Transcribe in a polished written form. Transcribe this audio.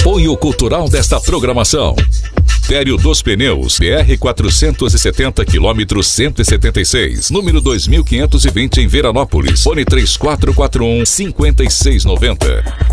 Apoio cultural desta programação: Tério dos Pneus, BR 470 km 176, número 2520 em Veranópolis. Fone 3441 5690.